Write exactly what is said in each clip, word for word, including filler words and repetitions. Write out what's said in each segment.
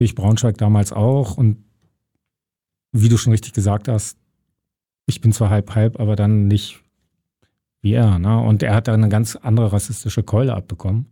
wie ich Braunschweig damals auch. Und wie du schon richtig gesagt hast, ich bin zwar halb halb, aber dann nicht wie er. Ne? Und er hat dann eine ganz andere rassistische Keule abbekommen,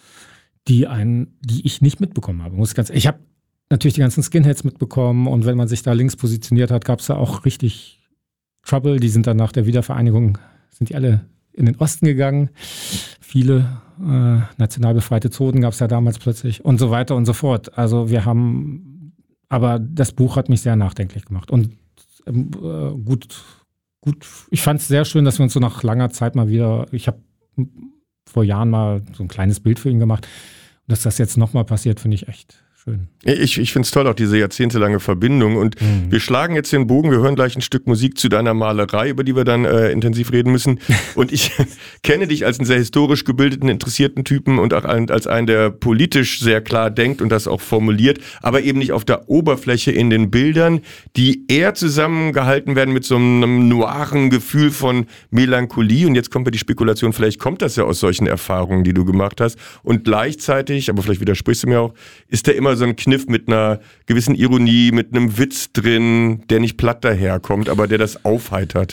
die einen, die ich nicht mitbekommen habe. Muss ganz, ich habe natürlich die ganzen Skinheads mitbekommen und wenn man sich da links positioniert hat, gab es da auch richtig Trouble. Die sind dann nach der Wiedervereinigung, sind die alle in den Osten gegangen. Viele äh, national befreite Zonen gab es ja damals plötzlich und so weiter und so fort. Also wir haben, aber das Buch hat mich sehr nachdenklich gemacht und äh, gut, gut. Ich fand es sehr schön, dass wir uns so nach langer Zeit mal wieder, ich habe vor Jahren mal so ein kleines Bild für ihn gemacht und dass das jetzt nochmal passiert, finde ich echt schön. Ich, ich finde es toll, auch diese jahrzehntelange Verbindung. Und mhm. wir schlagen jetzt den Bogen, wir hören gleich ein Stück Musik zu deiner Malerei, über die wir dann äh, intensiv reden müssen. Und ich kenne dich als einen sehr historisch gebildeten, interessierten Typen und auch als einen, der politisch sehr klar denkt und das auch formuliert, aber eben nicht auf der Oberfläche in den Bildern, die eher zusammengehalten werden mit so einem noiren Gefühl von Melancholie. Und jetzt kommt mir die Spekulation, vielleicht kommt das ja aus solchen Erfahrungen, die du gemacht hast. Und gleichzeitig, aber vielleicht widersprichst du mir auch, ist da immer so ein Kniff mit einer gewissen Ironie, mit einem Witz drin, der nicht platt daherkommt, aber der das aufheitert.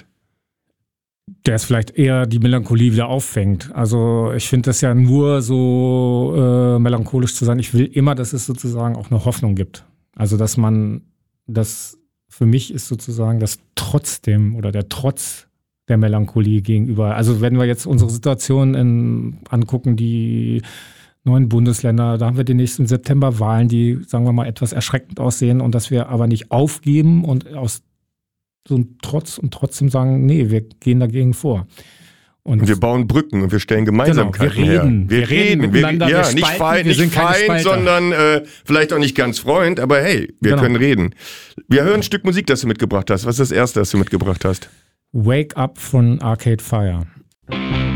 Der es vielleicht eher die Melancholie wieder auffängt. Also ich finde das ja nur so äh, melancholisch zu sein. Ich will immer, dass es sozusagen auch eine Hoffnung gibt. Also dass man, das für mich ist sozusagen das trotzdem oder der Trotz der Melancholie gegenüber. Also wenn wir jetzt unsere Situation in, angucken, die neuen Bundesländer, da haben wir die nächsten September Wahlen, die, sagen wir mal, etwas erschreckend aussehen und dass wir aber nicht aufgeben und aus so einem Trotz und trotzdem sagen, nee, wir gehen dagegen vor. Und, und wir bauen Brücken und wir stellen Gemeinsamkeiten genau, wir reden, her. Wir, wir reden, reden miteinander, wir, ja, wir nicht spalten, Feind, wir nicht sind keine Feind Spalter. sondern äh, vielleicht auch nicht ganz Freund, aber hey, wir genau. können reden. Wir hören ein Stück Musik, das du mitgebracht hast. Was ist das erste, das du mitgebracht hast? Wake Up von Arcade Fire.